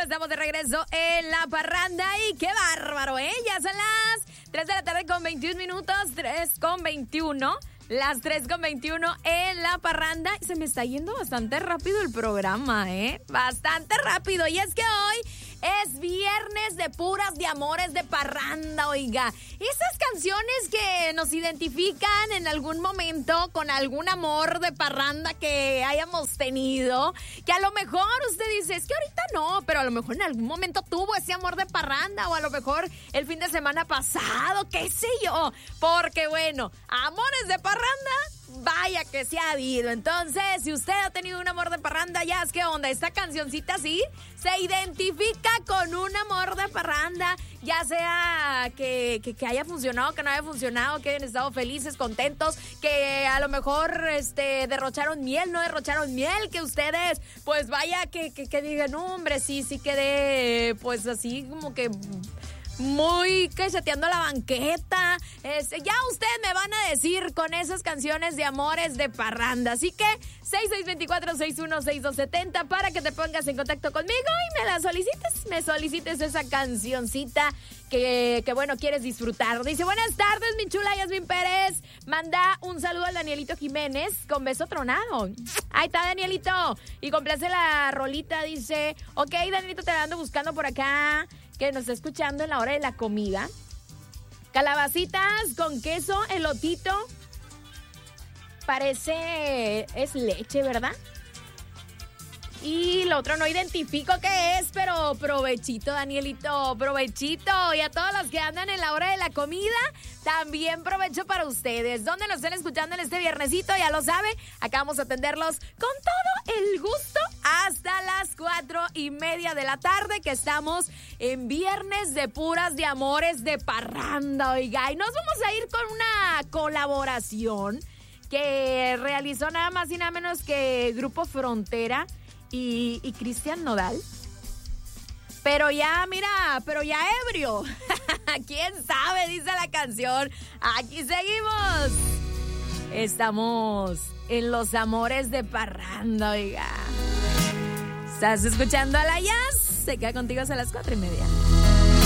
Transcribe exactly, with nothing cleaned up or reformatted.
estamos de regreso en La Parranda y qué bárbaro, ¿eh? Ya son las tres de la tarde con veintiún minutos, tres con veintiuno, las tres con veintiuno en La Parranda. Se me está yendo bastante rápido el programa, ¿eh? Bastante rápido. Y es que hoy es viernes de puras de amores de parranda, oiga. Esas canciones que nos identifican en algún momento con algún amor de parranda que hayamos tenido, que a lo mejor usted dice, es que ahorita no, pero a lo mejor en algún momento tuvo ese amor de parranda, o a lo mejor el fin de semana pasado, qué sé yo. Porque bueno, amores de parranda, vaya que se ha habido. Entonces, si usted ha tenido un amor de parranda, ya es que onda, esta cancioncita sí se identifica con un amor de parranda, ya sea que, que, que haya funcionado, que no haya funcionado, que hayan estado felices, contentos, que a lo mejor este, derrocharon miel, no derrocharon miel, que ustedes, pues vaya que, que, que digan, no, hombre, sí, sí quedé, pues así como que muy cacheteando la banqueta. Este, ya ustedes me van a decir con esas canciones de amores de parranda. Así que seis seis dos cuatro, seis uno seis dos siete cero para que te pongas en contacto conmigo y me la solicites, me solicites esa cancioncita que, que bueno, quieres disfrutar. Dice, buenas tardes, mi chula Yasmin Pérez. Manda un saludo al Danielito Jiménez con beso tronado. Ahí está, Danielito. Y complace la rolita, dice, ok, Danielito, te la ando buscando por acá, que nos está escuchando en la hora de la comida. Calabacitas con queso, elotito. Parece, es leche, ¿verdad? Y lo otro no identifico qué es, pero provechito, Danielito, provechito. Y a todos los que andan en la hora de la comida, también provecho para ustedes. ¿Dónde nos estén escuchando en este viernesito? Ya lo sabe, acá vamos a atenderlos con todo el gusto hasta las cuatro y media de la tarde, que estamos en viernes de puras de amores de parranda, oiga. Y nos vamos a ir con una colaboración que realizó nada más y nada menos que Grupo Frontera y, y Cristian Nodal. Pero ya, mira, pero ya ebrio. ¿Quién sabe? Dice la canción. Aquí seguimos. Estamos en los amores de parranda, oiga. ¿Estás escuchando a la Jazz? Se queda contigo hasta las cuatro y media.